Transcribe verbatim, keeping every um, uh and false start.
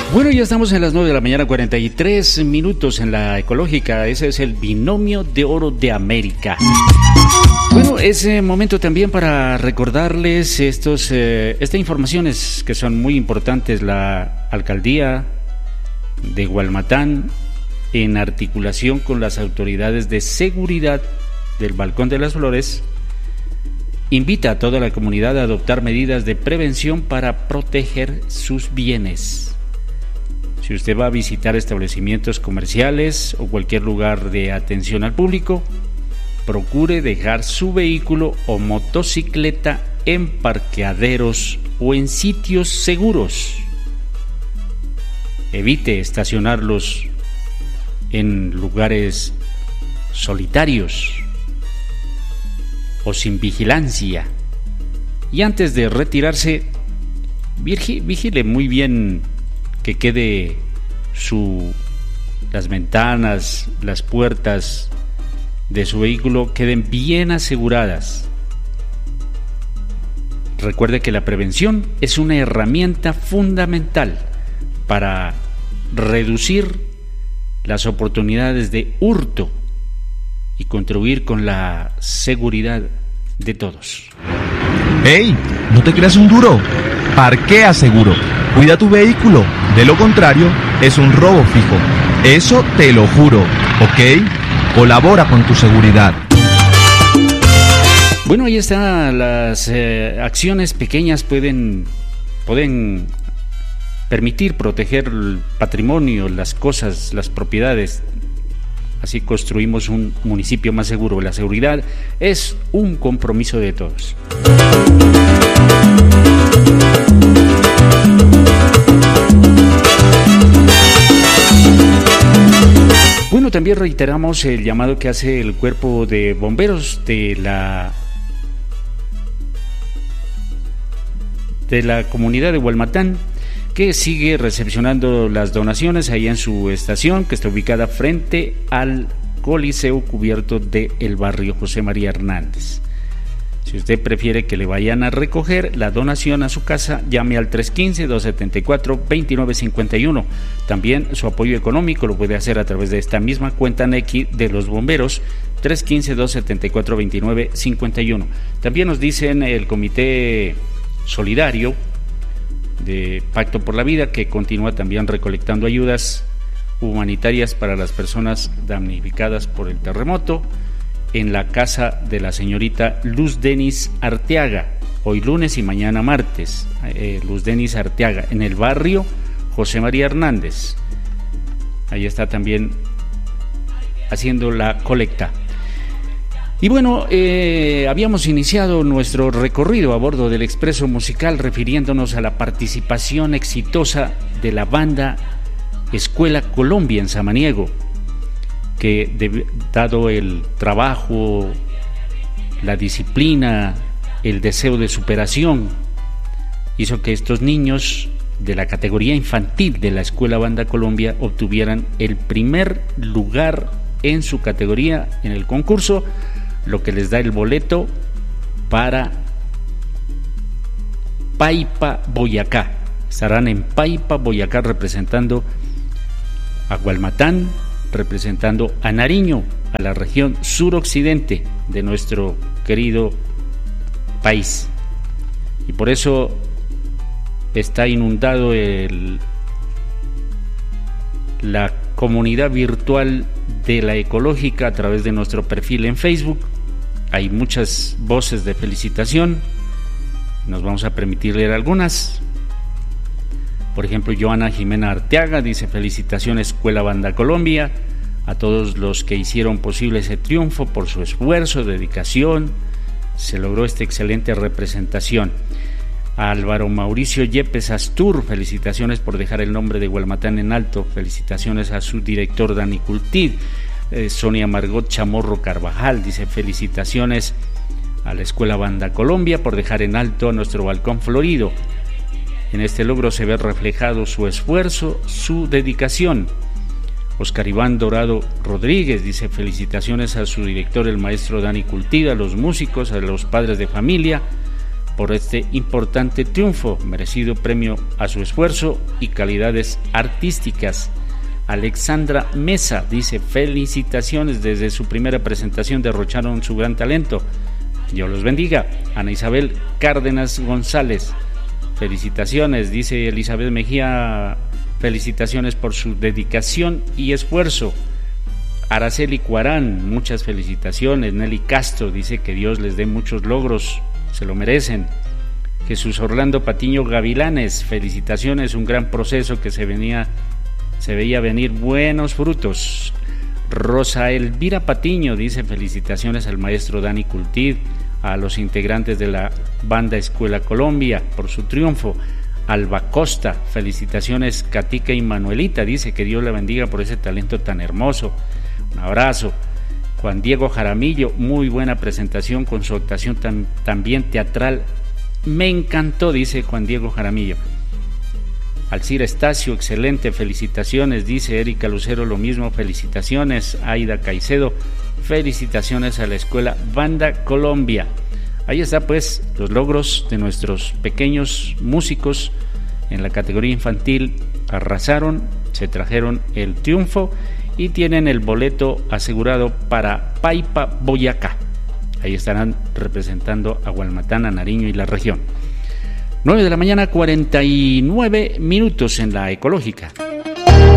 Bueno, ya estamos en las nueve de la mañana, cuarenta y tres minutos en la ecológica. Ese es el binomio de oro de América. Bueno, es eh, momento también para recordarles estos, eh, estas informaciones que son muy importantes. La alcaldía de Gualmatán, en articulación con las autoridades de seguridad del Balcón de las Flores, invita a toda la comunidad a adoptar medidas de prevención para proteger sus bienes. Si usted va a visitar establecimientos comerciales o cualquier lugar de atención al público, procure dejar su vehículo o motocicleta en parqueaderos o en sitios seguros. Evite estacionarlos en lugares solitarios o sin vigilancia. Y antes de retirarse, vigile muy bien que quede su, las ventanas, las puertas de su vehículo queden bien aseguradas. Recuerde que la prevención es una herramienta fundamental para reducir las oportunidades de hurto y contribuir con la seguridad de todos. ¡Ey! No te creas un duro. Parquea seguro. Cuida tu vehículo. De lo contrario, es un robo fijo. Eso te lo juro. ¿Ok? Colabora con tu seguridad. Bueno, ahí están las eh, acciones pequeñas pueden, pueden permitir proteger el patrimonio, las cosas, las propiedades. Así construimos un municipio más seguro. La seguridad es un compromiso de todos. Bueno, también reiteramos el llamado que hace el cuerpo de bomberos de la de la comunidad de Gualmatán, que sigue recepcionando las donaciones ahí en su estación, que está ubicada frente al Coliseo Cubierto del barrio José María Hernández. Si usted prefiere que le vayan a recoger la donación a su casa, llame al tres uno cinco, dos siete cuatro, dos nueve cinco uno. También su apoyo económico lo puede hacer a través de esta misma cuenta N X de los bomberos, tres uno cinco, dos siete cuatro, dos nueve cinco uno. También nos dicen el Comité Solidario de Pacto por la Vida, que continúa también recolectando ayudas humanitarias para las personas damnificadas por el terremoto en la casa de la señorita Luz Denis Arteaga, hoy lunes y mañana martes. eh, Luz Denis Arteaga, en el barrio José María Hernández. Ahí está también haciendo la colecta. Y bueno, eh, habíamos iniciado nuestro recorrido a bordo del Expreso Musical refiriéndonos a la participación exitosa de la banda Escuela Colombia en Samaniego, que de, dado el trabajo, la disciplina, el deseo de superación, hizo que estos niños de la categoría infantil de la Escuela Banda Colombia obtuvieran el primer lugar en su categoría en el concurso, lo que les da el boleto para Paipa, Boyacá. Estarán en Paipa, Boyacá, representando a Gualmatán, representando a Nariño, a la región suroccidente de nuestro querido país. Y por eso está inundado el, la comunidad virtual de la ecológica a través de nuestro perfil en Facebook. Hay muchas voces de felicitación, nos vamos a permitir leer algunas. Por ejemplo, Joana Jimena Arteaga dice: felicitaciones Escuela Banda Colombia, a todos los que hicieron posible ese triunfo por su esfuerzo, dedicación, se logró esta excelente representación. A Álvaro Mauricio Yepes Astur, felicitaciones por dejar el nombre de Gualmatán en alto, felicitaciones a su director Dani Cultid. eh, Sonia Margot Chamorro Carvajal dice: felicitaciones a la Escuela Banda Colombia por dejar en alto a nuestro balcón florido. En este logro se ve reflejado su esfuerzo, su dedicación. Oscar Iván Dorado Rodríguez dice: felicitaciones a su director, el maestro Dani Cultida, a los músicos, a los padres de familia, por este importante triunfo, merecido premio a su esfuerzo y calidades artísticas. Alexandra Mesa dice: felicitaciones, desde su primera presentación derrocharon su gran talento. Dios los bendiga. Ana Isabel Cárdenas González: felicitaciones, dice Elizabeth Mejía, felicitaciones por su dedicación y esfuerzo. Araceli Cuarán: muchas felicitaciones. Nelly Castro dice que Dios les dé muchos logros, se lo merecen. Jesús Orlando Patiño Gavilanes: felicitaciones, un gran proceso que se venía se veía venir buenos frutos. Rosa Elvira Patiño dice: felicitaciones al maestro Dani Cultid, a los integrantes de la banda Escuela Colombia por su triunfo. Alba Costa: felicitaciones Katica y Manuelita, dice que Dios la bendiga por ese talento tan hermoso. Un abrazo. Juan Diego Jaramillo: muy buena presentación con su actuación tam, también teatral, me encantó, dice Juan Diego Jaramillo. Alcira Estacio: excelente, felicitaciones, dice Erika Lucero, lo mismo, felicitaciones. Aida Caicedo: felicitaciones a la Escuela Banda Colombia. Ahí está pues los logros de nuestros pequeños músicos en la categoría infantil. Arrasaron, se trajeron el triunfo y tienen el boleto asegurado para Paipa, Boyacá. Ahí estarán representando a Hualmatán, a Nariño y la región. nueve de la mañana, cuarenta y nueve minutos en la Ecológica.